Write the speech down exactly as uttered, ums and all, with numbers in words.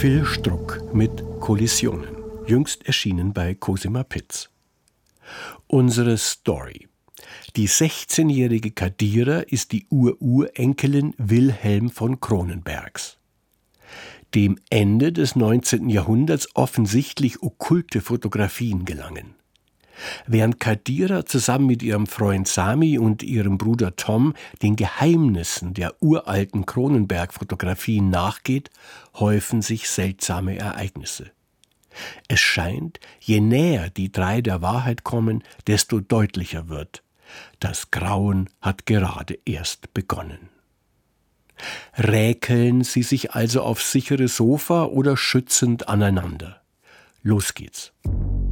Phil Struck mit Kollisionen, jüngst erschienen bei Cosima Pitz. Unsere Story. Die sechzehnjährige Kadira ist die Ururenkelin Wilhelm von Cronenbergs. Dem Ende des neunzehnten Jahrhunderts offensichtlich okkulte Fotografien gelangen. Während Kadira zusammen mit ihrem Freund Sami und ihrem Bruder Tom den Geheimnissen der uralten Cronenberg-Fotografien nachgeht, häufen sich seltsame Ereignisse. Es scheint, je näher die drei der Wahrheit kommen, desto deutlicher wird: Das Grauen hat gerade erst begonnen. Räkeln sie sich also aufs sichere Sofa oder schützend aneinander? Los geht's.